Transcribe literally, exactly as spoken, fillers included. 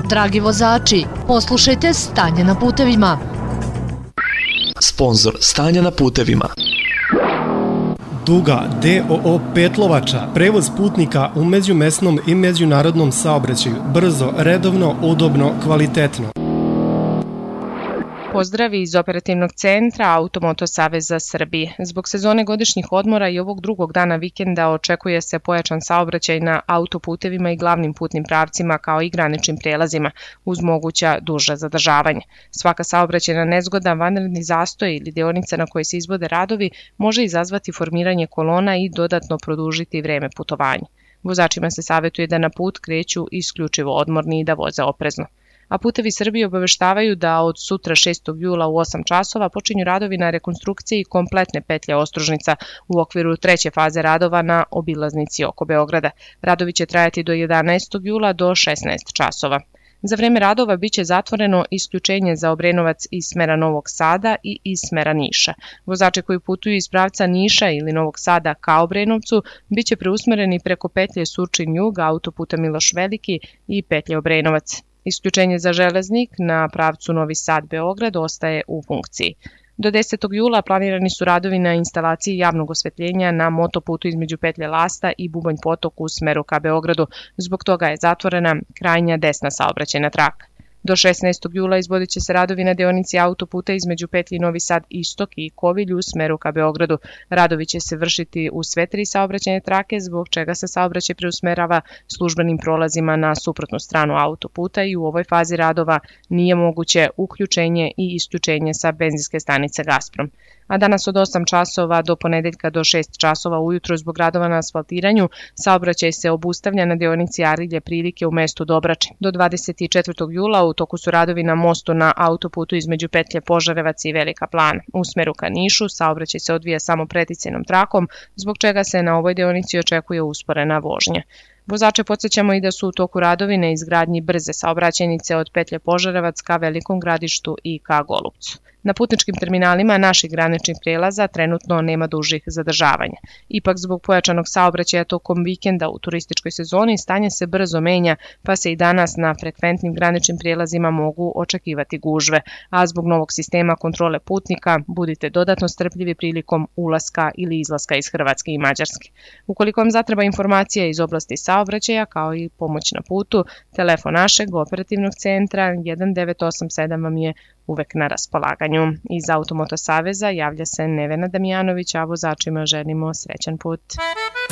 Dragi vozači, poslušajte stanje na putevima. Sponzor stanja na putevima. Duga D O O Petlovača, prevoz putnika u međumesnom i međunarodnom saobraćaju, brzo, redovno, udobno, kvalitetno. Pozdravi iz operativnog centra Automoto Saveza Srbije. Zbog sezone godišnjih odmora i ovog drugog dana vikenda očekuje se pojačan saobraćaj na autoputevima i glavnim putnim pravcima kao i graničnim prelazima uz moguća duža zadržavanja. Svaka saobraćajna nezgoda, vanredni zastoj ili deonica na kojoj se izvode radovi može izazvati formiranje kolona i dodatno produžiti vreme putovanja. Vozačima se savjetuje da na put kreću isključivo odmorni i da voze oprezno. A Putevi Srbije obaveštavaju da od sutra šestog jula u osam časova počinju radovi na rekonstrukciji kompletne petlje Ostružnica u okviru treće faze radova na obilaznici oko Beograda. Radovi će trajati do jedanaestog jula do šesnaest časova. Za vreme radova biće zatvoreno isključenje za Obrenovac iz smera Novog Sada i iz smera Niša. Vozači koji putuju iz pravca Niša ili Novog Sada ka Obrenovcu biće preusmereni preko petlje Surčin-Jug, autoputa Miloš Veliki i petlje Obrenovac. Isključenje za železnik na pravcu Novi Sad-Beograd ostaje u funkciji. Do desetog jula planirani su radovi na instalaciji javnog osvetljenja na motoputu između petlje Lasta i Bubanj Potok u smeru ka Beogradu. Zbog toga je zatvorena krajnja desna saobraćajna traka. Do šesnaestog jula izvodit će se radovi na deonici autoputa između petlji Novi Sad Istok i Kovilj u smeru ka Beogradu. Radovi će se vršiti u sve tri saobraćajne trake, zbog čega se saobraćaj preusmerava službenim prolazima na suprotnu stranu autoputa i u ovoj fazi radova nije moguće uključenje i isključenje sa benzinske stanice Gasprom. A danas od osam časova do ponedeljka do šest časova ujutro zbog radova na asfaltiranju saobraćaj se obustavlja na deonici Arilje Prilike u mestu Dobrače. Do dvadeset četvrtog jula u toku su radovi na mostu na autoputu između petlje Požarevac i Velika Plana. U smeru ka Nišu saobraćaj se odvija samo preticajnom trakom, zbog čega se na ovoj deonici očekuje usporena vožnja. Vozače podsjećamo i da su u toku radovi na izgradnji brze saobraćajnice od petlje Požarevac ka Velikom Gradištu i ka Golupcu. Na putničkim terminalima naših graničnih prelaza trenutno nema dužih zadržavanja. Ipak zbog pojačanog saobraćaja tokom vikenda u turističkoj sezoni stanje se brzo menja, pa se i danas na frekventnim graničnim prijelazima mogu očekivati gužve, a zbog novog sistema kontrole putnika budite dodatno strpljivi prilikom ulaska ili izlaska iz Hrvatske i Mađarske. Ukoliko vam zatreba informacija iz oblasti saobraćaja kao i pomoć na putu, telefon našeg operativnog centra jedan devet osam sedam vam je uvek na raspolaganju. Iz Automoto Saveza javlja se Nevena Damjanović, a vozačima želimo srećan put.